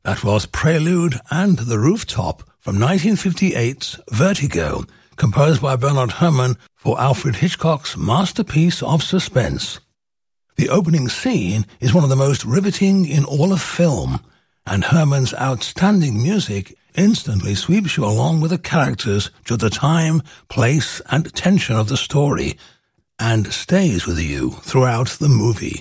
That was Prelude and the Rooftop from 1958's Vertigo, composed by Bernard Herrmann for Alfred Hitchcock's masterpiece of suspense. The opening scene is one of the most riveting in all of film, and Herrmann's outstanding music instantly sweeps you along with the characters to the time, place, and tension of the story, and stays with you throughout the movie.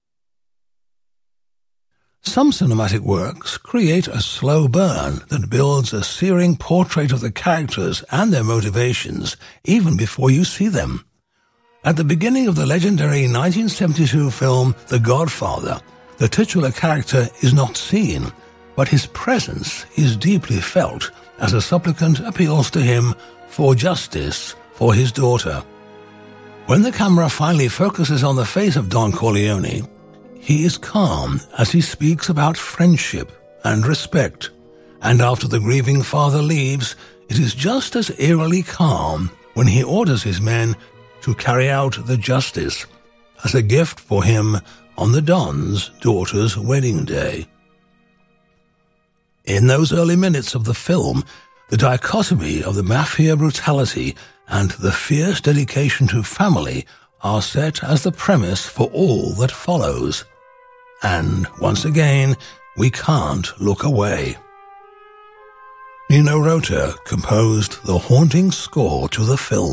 Some cinematic works create a slow burn that builds a searing portrait of the characters and their motivations even before you see them. At the beginning of the legendary 1972 film The Godfather, the titular character is not seen, but his presence is deeply felt as a supplicant appeals to him for justice for his daughter. When the camera finally focuses on the face of Don Corleone, he is calm as he speaks about friendship and respect, and after the grieving father leaves, it is just as eerily calm when he orders his men to carry out the justice as a gift for him on the Don's daughter's wedding day. In those early minutes of the film, the dichotomy of the mafia brutality and the fierce dedication to family are set as the premise for all that follows. And, once again, we can't look away. Nino Rota composed the haunting score to the film.